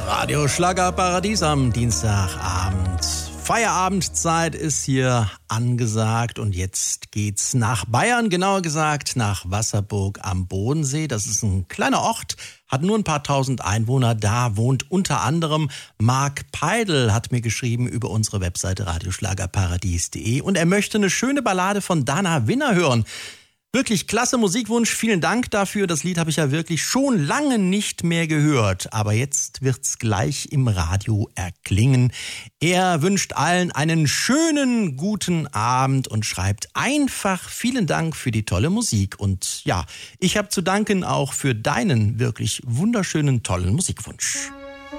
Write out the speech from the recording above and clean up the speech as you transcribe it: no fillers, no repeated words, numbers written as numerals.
Radio Schlagerparadies am Dienstagabend. Feierabendzeit ist hier angesagt und jetzt geht's nach Bayern, genauer gesagt nach Wasserburg am Bodensee. Das ist ein kleiner Ort, hat nur ein paar tausend Einwohner. Da wohnt unter anderem Marc Peidl, hat mir geschrieben über unsere Webseite radioschlagerparadies.de und er möchte eine schöne Ballade von Dana Winner hören. Wirklich klasse Musikwunsch, vielen Dank dafür. Das Lied habe ich ja wirklich schon lange nicht mehr gehört, aber jetzt wird's gleich im Radio erklingen. Er wünscht allen einen schönen, guten Abend und schreibt einfach vielen Dank für die tolle Musik. Und ja, ich habe zu danken auch für deinen wirklich wunderschönen, tollen Musikwunsch.